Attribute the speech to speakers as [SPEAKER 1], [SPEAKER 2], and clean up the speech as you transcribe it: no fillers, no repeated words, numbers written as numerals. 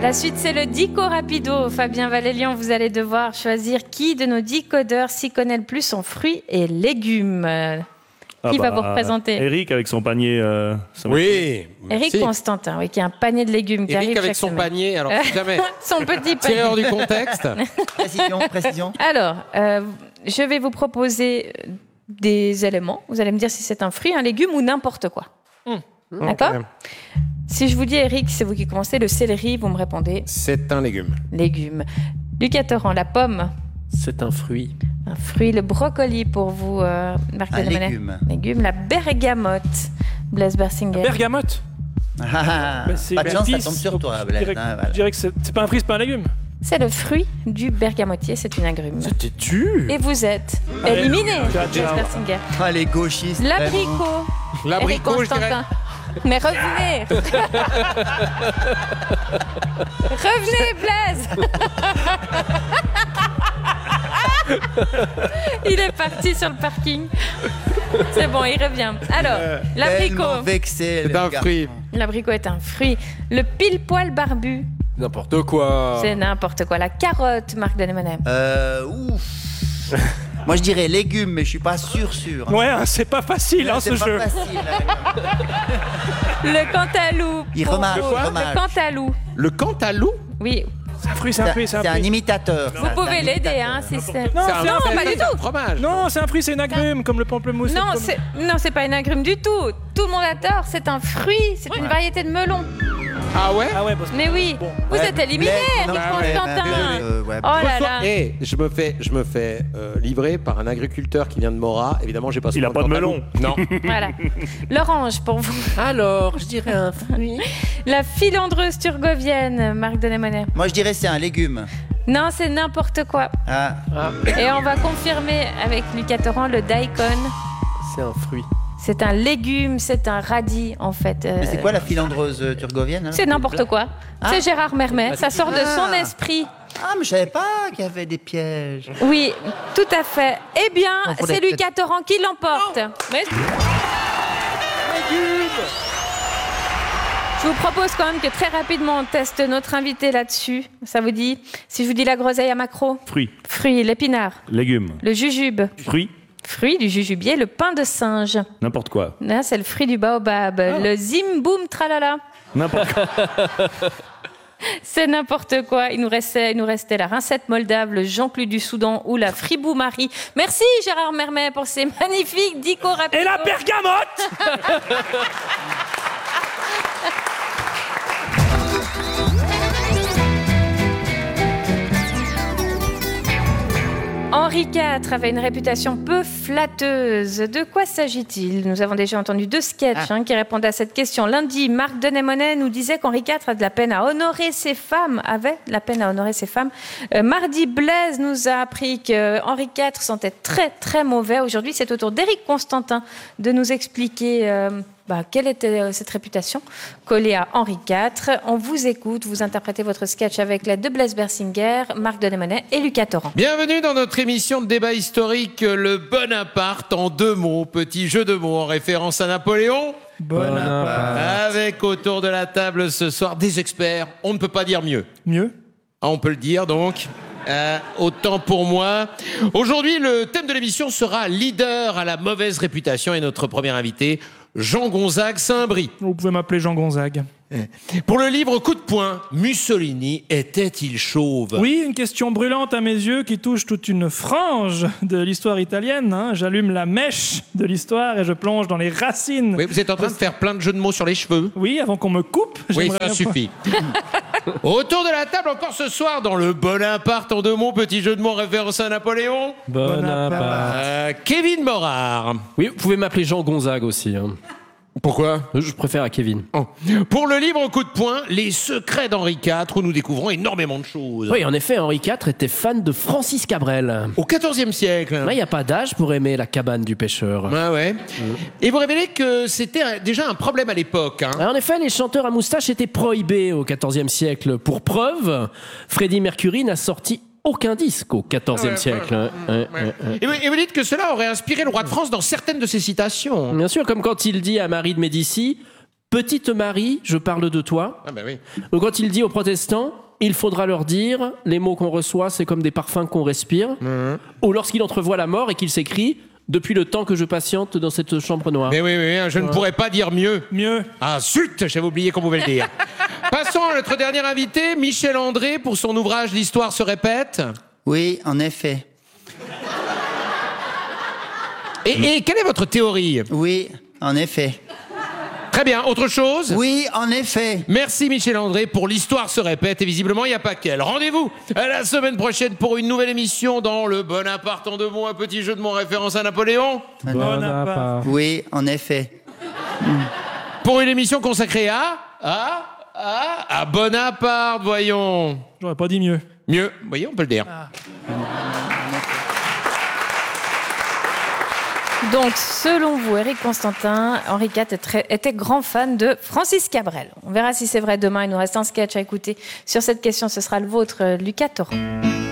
[SPEAKER 1] La suite, c'est le Dico Rapido. Fabien Valélian, vous allez devoir choisir qui de nos decodeurs s'y connaît le plus en fruits et légumes. Qui va vous représenter?
[SPEAKER 2] Eric avec son panier.
[SPEAKER 3] Oui.
[SPEAKER 1] Eric Constantin, oui, qui a un panier de légumes qui arrive
[SPEAKER 3] Eric avec
[SPEAKER 1] chaque
[SPEAKER 3] son
[SPEAKER 1] semaine.
[SPEAKER 3] panier, alors si jamais.
[SPEAKER 1] Son petit panier.
[SPEAKER 3] Tiré hors du contexte.
[SPEAKER 4] Précision.
[SPEAKER 1] Alors, je vais vous proposer des éléments. Vous allez me dire si c'est un fruit, un légume ou n'importe quoi. D'accord ? Si je vous dis, Eric, c'est vous qui commencez, le céleri, vous me répondez
[SPEAKER 3] C'est un légume.
[SPEAKER 1] légume. Lucas Torrent, la pomme,
[SPEAKER 5] C'est un fruit.
[SPEAKER 1] un fruit. Le brocoli pour vous, Marc
[SPEAKER 4] Un
[SPEAKER 1] Denemonet.
[SPEAKER 4] légume.
[SPEAKER 1] Légume. La bergamote, Blaise Bersinger.
[SPEAKER 6] Bergamote.
[SPEAKER 4] Ah,
[SPEAKER 6] Mais c'est
[SPEAKER 4] pas de chance, ça
[SPEAKER 6] l'épice,
[SPEAKER 4] tombe sur
[SPEAKER 6] donc
[SPEAKER 4] toi,
[SPEAKER 6] je
[SPEAKER 4] Blaise.
[SPEAKER 6] dirais-
[SPEAKER 4] hein,
[SPEAKER 6] Je
[SPEAKER 4] voilà.
[SPEAKER 6] dirais que c'est pas un fruit, c'est pas un légume.
[SPEAKER 1] C'est le fruit du bergamotier, c'est une agrume.
[SPEAKER 6] C'était tu.
[SPEAKER 1] Et vous êtes
[SPEAKER 6] Allez,
[SPEAKER 1] éliminé,
[SPEAKER 6] ciao,
[SPEAKER 1] Blaise
[SPEAKER 6] ciao.
[SPEAKER 1] Bersinger.
[SPEAKER 4] Ah, les gauchistes. vraiment.
[SPEAKER 1] L'abricot.
[SPEAKER 3] L'abricot,
[SPEAKER 1] Eric
[SPEAKER 3] je dirais.
[SPEAKER 1] Constantin. Mais revenez. Revenez, Blaise. Il est parti sur le parking. C'est bon, il revient. Alors,
[SPEAKER 4] Tellement
[SPEAKER 1] l'abricot.
[SPEAKER 4] vexé.
[SPEAKER 3] C'est
[SPEAKER 4] le
[SPEAKER 3] un
[SPEAKER 4] garçon.
[SPEAKER 3] fruit.
[SPEAKER 1] L'abricot est un fruit. Le pile-poil barbu,
[SPEAKER 3] N'importe quoi.
[SPEAKER 1] c'est n'importe quoi. La carotte, Marc Denemonet.
[SPEAKER 4] Ouf. Moi, je dirais légumes, mais je suis pas sûr.
[SPEAKER 6] Ouais, hein, c'est pas facile hein,
[SPEAKER 4] C'est
[SPEAKER 6] ce
[SPEAKER 4] pas
[SPEAKER 6] jeu.
[SPEAKER 4] facile. Hein.
[SPEAKER 1] Le cantalou.
[SPEAKER 4] Il
[SPEAKER 1] pour
[SPEAKER 4] remarque,
[SPEAKER 1] vous.
[SPEAKER 4] il remarque.
[SPEAKER 1] Le cantalou.
[SPEAKER 3] Le cantalou.
[SPEAKER 1] Oui.
[SPEAKER 6] C'est un fruit, c'est un fruit, c'est un
[SPEAKER 4] C'est un
[SPEAKER 6] fruit.
[SPEAKER 4] imitateur.
[SPEAKER 1] Vous pouvez l'aider, hein, si c'est.
[SPEAKER 6] Non,
[SPEAKER 1] Non, pas du tout.
[SPEAKER 3] Fromage.
[SPEAKER 6] Non, c'est un fruit, c'est une agrume, comme le pamplemousse.
[SPEAKER 1] Non,
[SPEAKER 6] comme-
[SPEAKER 1] c'est pas une agrume du tout. Tout le monde a tort. C'est un fruit. C'est une variété de melon.
[SPEAKER 3] Ah ouais.
[SPEAKER 6] Ah ouais, parce que-
[SPEAKER 1] Mais oui, vous êtes éliminé,
[SPEAKER 4] Blaise, non,
[SPEAKER 1] Eric
[SPEAKER 4] bah,
[SPEAKER 1] Constantin.
[SPEAKER 4] ouais.
[SPEAKER 1] Oh là là.
[SPEAKER 3] Et je me fais livrer par un agriculteur qui vient de Mora. Évidemment, j'ai pas.
[SPEAKER 2] Il a
[SPEAKER 3] souvent
[SPEAKER 2] pas de
[SPEAKER 3] le
[SPEAKER 2] melon.
[SPEAKER 3] Non.
[SPEAKER 1] Voilà. L'orange pour vous.
[SPEAKER 5] Alors, je dirais un fruit.
[SPEAKER 1] La filandreuse turgovienne, Marc Denemonet.
[SPEAKER 4] Moi, je dirais c'est un légume.
[SPEAKER 1] Non, c'est n'importe quoi.
[SPEAKER 4] Ah.
[SPEAKER 1] Et on va confirmer avec Lucas Torrent le daikon.
[SPEAKER 5] C'est un fruit.
[SPEAKER 1] C'est un légume, c'est un radis en fait.
[SPEAKER 4] Mais c'est quoi la filandreuse turgovienne hein
[SPEAKER 1] C'est n'importe quoi.
[SPEAKER 4] Ah.
[SPEAKER 1] C'est Gérard Mermet. Ça sort de son
[SPEAKER 4] Ah.
[SPEAKER 1] esprit.
[SPEAKER 4] Ah, mais je savais pas qu'il y avait des pièges.
[SPEAKER 1] Oui, tout à fait. Eh bien,
[SPEAKER 4] On voulait
[SPEAKER 1] c'est
[SPEAKER 4] peut-être-
[SPEAKER 1] Lucas Torrent qui l'emporte. Mais- Je vous propose quand même que très rapidement on teste notre invité là-dessus. Ça vous dit? Si je vous dis la groseille à macro,
[SPEAKER 2] Fruit.
[SPEAKER 1] fruit, l'épinard,
[SPEAKER 2] Légumes.
[SPEAKER 1] le jujube,
[SPEAKER 2] Fruit.
[SPEAKER 1] fruit du jujubier, le pain de singe.
[SPEAKER 2] N'importe quoi.
[SPEAKER 1] Là, c'est le fruit du baobab, le zim boum tralala.
[SPEAKER 2] N'importe quoi.
[SPEAKER 1] C'est n'importe quoi. Il nous restait la rincette moldave, le Jean-Claude du Soudan ou la fribou Marie. Merci Gérard Mermet pour ces magnifiques dico rapido.
[SPEAKER 6] Et la bergamote.
[SPEAKER 1] Henri IV avait une réputation peu flatteuse. De quoi s'agit-il? Nous avons déjà entendu deux sketchs qui répondaient à cette question. Lundi, Marc Denemonet nous disait qu'Henri IV avait de la peine à honorer ses femmes. Mardi, Blaise nous a appris qu'Henri IV sentait très très mauvais. Aujourd'hui, c'est au tour d'Éric Constantin de nous expliquer quelle était cette réputation collée à Henri IV. On vous écoute, vous interprétez votre sketch avec l'aide de Blaise Bersinger, Marc Denemonet et Lucas Torrent.
[SPEAKER 3] Bienvenue dans notre émission de débat historique, le Bonaparte en 2 mots. Petit jeu de mots en référence à Napoléon.
[SPEAKER 6] Bonaparte.
[SPEAKER 3] Avec autour de la table ce soir des experts. On ne peut pas dire mieux.
[SPEAKER 6] Mieux.
[SPEAKER 3] Ah, on peut le dire donc. Autant pour moi. Aujourd'hui, le thème de l'émission sera leader à la mauvaise réputation et notre premier invité, Jean Gonzague Saint-Brie.
[SPEAKER 6] Vous pouvez m'appeler Jean Gonzague.
[SPEAKER 3] Pour le livre Coup de poing, Mussolini était-il chauve?
[SPEAKER 6] Oui, une question brûlante à mes yeux qui touche toute une frange de l'histoire italienne. hein. J'allume la mèche de l'histoire et je plonge dans les racines.
[SPEAKER 3] Oui, vous êtes en train de faire plein de jeux de mots sur les cheveux.
[SPEAKER 6] Oui, avant qu'on me coupe.
[SPEAKER 3] Oui,
[SPEAKER 6] j'aimerais
[SPEAKER 3] ça
[SPEAKER 6] bien-
[SPEAKER 3] suffit. Autour de la table, encore ce soir, dans le Bonaparte en 2 mots, petit jeu de mots référence à Napoléon,
[SPEAKER 5] Bonaparte.
[SPEAKER 3] Kevin Morard.
[SPEAKER 5] Oui, vous pouvez m'appeler Jean Gonzague aussi. hein.
[SPEAKER 3] Pourquoi?
[SPEAKER 5] Je préfère à Kevin.
[SPEAKER 3] Oh. Pour le livre Coup de poing, les secrets d'Henri IV, où nous découvrons énormément de choses.
[SPEAKER 5] Oui, en effet, Henri IV était fan de Francis Cabrel.
[SPEAKER 3] Au XIVe siècle.
[SPEAKER 5] Il n'y a pas d'âge pour aimer la cabane du pêcheur.
[SPEAKER 3] Ouais. Et vous révélez que c'était déjà un problème à l'époque. Hein.
[SPEAKER 5] En effet, les chanteurs à moustache étaient prohibés au XIVe siècle. Pour preuve, Freddie Mercury n'a sorti aucun disque au XIVe siècle.
[SPEAKER 3] Et vous dites que cela aurait inspiré le roi de France dans certaines de ses citations.
[SPEAKER 5] Bien sûr, comme quand il dit à Marie de Médicis, Petite Marie, je parle de toi.
[SPEAKER 3] Ah, bah oui.
[SPEAKER 5] Ou quand il dit aux protestants, il faudra leur dire, les mots qu'on reçoit, c'est comme des parfums qu'on respire. Ou lorsqu'il entrevoit la mort et qu'il s'écrie, depuis le temps que je patiente dans cette chambre noire.
[SPEAKER 3] Mais oui, je ne pourrais pas dire mieux.
[SPEAKER 6] Mieux.
[SPEAKER 3] Ah, zut, j'avais oublié qu'on pouvait le dire. Passons à notre dernier invité, Michel André, pour son ouvrage L'histoire se répète.
[SPEAKER 4] Oui, en effet.
[SPEAKER 3] Et quelle est votre théorie?
[SPEAKER 4] Oui, en effet.
[SPEAKER 3] Très bien, autre chose?
[SPEAKER 4] Oui, en effet.
[SPEAKER 3] Merci Michel André pour L'histoire se répète, et visiblement il n'y a pas qu'elle. Rendez-vous à la semaine prochaine pour une nouvelle émission dans le Bonaparte en deux mots, un petit jeu de mots référence à Napoléon.
[SPEAKER 6] Bonaparte.
[SPEAKER 4] Oui, en effet.
[SPEAKER 3] Pour une émission consacrée à Bonaparte, voyons.
[SPEAKER 6] J'aurais pas dit mieux.
[SPEAKER 3] Mieux, vous voyez, on peut le dire.
[SPEAKER 1] Donc, selon vous, Éric Constantin, Henri IV était grand fan de Francis Cabrel. On verra si c'est vrai demain. Il nous reste un sketch à écouter sur cette question. Ce sera le vôtre, Lucas Torrent.